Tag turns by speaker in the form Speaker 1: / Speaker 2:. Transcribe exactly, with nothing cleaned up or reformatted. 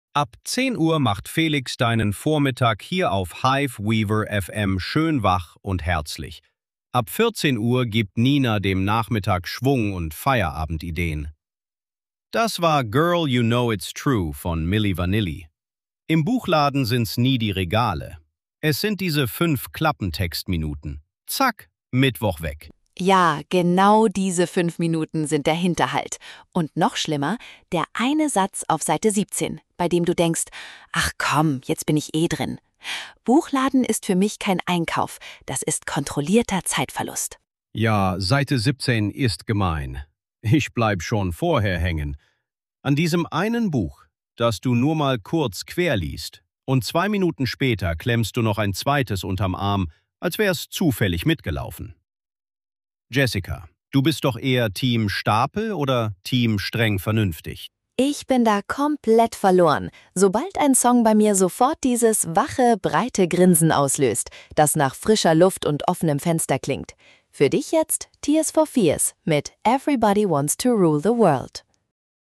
Speaker 1: Ab zehn Uhr macht Felix deinen Vormittag hier auf Hive Weaver F M schön wach und herzlich. Ab vierzehn Uhr gibt Nina dem Nachmittag Schwung und Feierabendideen. Das war Girl You Know It's True von Milli Vanilli. Im Buchladen sind's nie die Regale. Es sind diese fünf Klappentextminuten. Zack, Mittwoch weg.
Speaker 2: Ja, genau diese fünf Minuten sind der Hinterhalt. Und noch schlimmer, der eine Satz auf Seite siebzehn, bei dem du denkst, ach komm, jetzt bin ich eh drin. Buchladen ist für mich kein Einkauf, das ist kontrollierter Zeitverlust.
Speaker 1: Ja, Seite siebzehn ist gemein. Ich bleib schon vorher hängen. An diesem einen Buch, das du nur mal kurz quer liest, und zwei Minuten später klemmst du noch ein zweites unterm Arm, als wär's zufällig mitgelaufen. Jessica, du bist doch eher Team Stapel oder Team streng vernünftig?
Speaker 2: Ich bin da komplett verloren, sobald ein Song bei mir sofort dieses wache, breite Grinsen auslöst, das nach frischer Luft und offenem Fenster klingt. Für dich jetzt Tears for Fears mit Everybody Wants to Rule the World.